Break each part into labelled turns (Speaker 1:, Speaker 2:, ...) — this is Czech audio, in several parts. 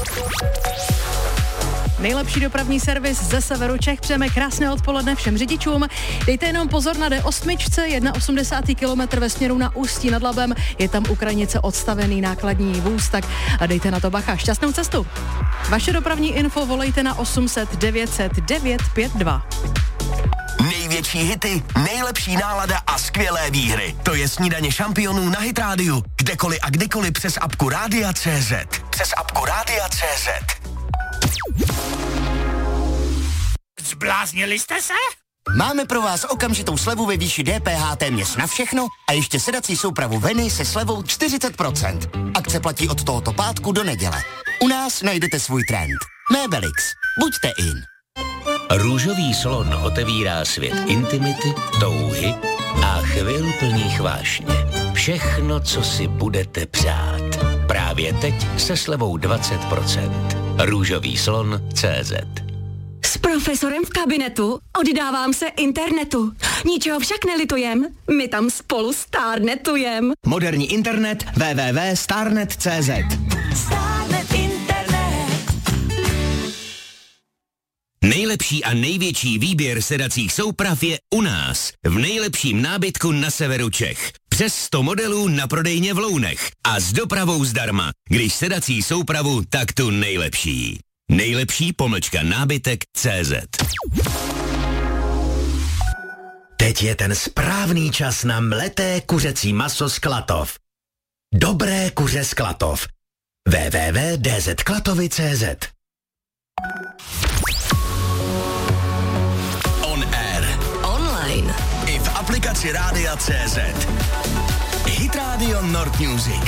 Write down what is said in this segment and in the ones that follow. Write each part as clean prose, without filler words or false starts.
Speaker 1: Nejlepší dopravní servis ze severu Čech. Přejeme krásné odpoledne všem řidičům. Dejte jenom pozor na D8, 1,81 kilometr ve směru na Ústí nad Labem. Je tam u Kranice odstavený nákladní vůz, tak dejte na to bacha. Šťastnou cestu. Vaše dopravní info volejte na 800 900 952.
Speaker 2: Největší hity, nejlepší nálada a skvělé výhry. To je Snídaně šampionů na Hit Radio. Kdekoliv a kdykoliv přes apku Rádia.cz. Přes apku Rádia.cz.
Speaker 3: Zbláznili jste se?
Speaker 4: Máme pro vás okamžitou slevu ve výši DPH téměř na všechno a ještě sedací soupravu Veny se slevou 40%. Akce platí od tohoto pátku do neděle. U nás najdete svůj trend. Mébelix. Buďte in.
Speaker 5: Růžový slon otevírá svět intimity, touhy a chvil plných vášně. Všechno, co si budete přát. Právě teď se slevou 20%. Růžový slon.cz.
Speaker 6: S profesorem v kabinetu oddávám se internetu. Ničeho však nelitujem, my tam spolu stárnetujem.
Speaker 7: Moderní internet www.starnet.cz.
Speaker 6: Stárnet internet.
Speaker 5: Nejlepší a největší výběr sedacích souprav je u nás, v nejlepším nábytku na severu Čech. Přes 100 modelů na prodejně v Lounech a s dopravou zdarma. Když sedací soupravu, tak tu nejlepší. Nejlepší _nábytek.cz.
Speaker 7: Teď je ten správný čas na mleté kuřecí maso z Klatov. Dobré kuře z Klatov. www.dzklatovy.cz.
Speaker 2: On air.
Speaker 6: Online.
Speaker 2: I v aplikaci Rádia.cz. Hit Radio Nord Music.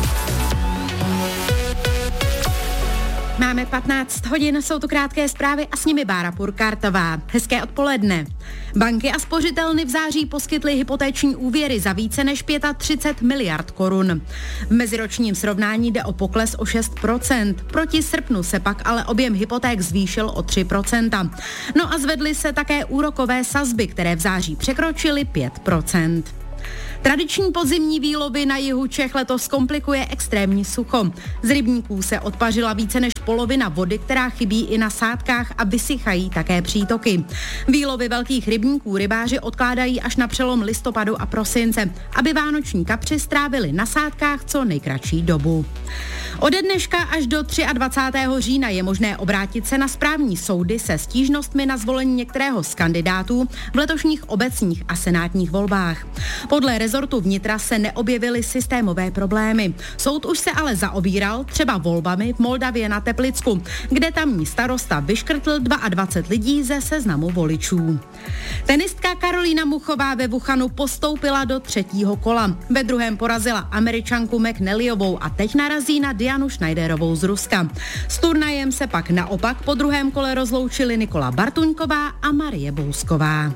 Speaker 8: Máme 15 hodin, jsou tu krátké zprávy a s nimi Bára Purkartová. Hezké odpoledne. Banky a spořitelny v září poskytly hypotéční úvěry za více než 35 miliard korun. V meziročním srovnání jde o pokles o 6%. Proti srpnu se pak ale objem hypoték zvýšil o 3%. No a zvedly se také úrokové sazby, které v září překročily 5%. Tradiční podzimní výlovy na jihu Čech letos komplikuje extrémní sucho. Z rybníků se odpařila více než polovina vody, která chybí i na sádkách a vysychají také přítoky. Výlovy velkých rybníků rybáři odkládají až na přelom listopadu a prosince, aby vánoční kapři strávili na sádkách co nejkratší dobu. Ode dneška až do 23. října je možné obrátit se na správní soudy se stížnostmi na zvolení některého z kandidátů v letošních obecních a senátních volbách. Podle rezortu vnitra se neobjevily systémové problémy. Soud už se ale zaobíral třeba volbami v Moldavě na Teplicku, kde tamní starosta vyškrtl 22 lidí ze seznamu voličů. Tenistka Karolína Muchová ve Wuhanu postoupila do 3. kola. Ve druhém porazila Američanku McNallyovou a teď narazí na Dianu Schneiderovou z Ruska. S turnajem se pak naopak po druhém kole rozloučili Nikola Bartuňková a Marie Bousková.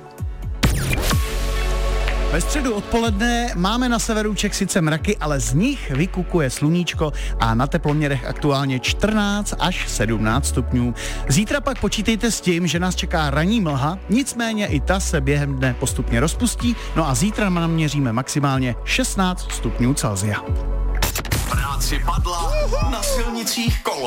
Speaker 9: Ve středu odpoledne máme na severu Čech sice mraky, ale z nich vykukuje sluníčko a na teploměrech aktuálně 14 až 17 stupňů. Zítra pak počítejte s tím, že nás čeká ranní mlha, nicméně i ta se během dne postupně rozpustí, no a zítra naměříme maximálně 16 stupňů Celsia.
Speaker 2: Práci padla, na silnicích kolo.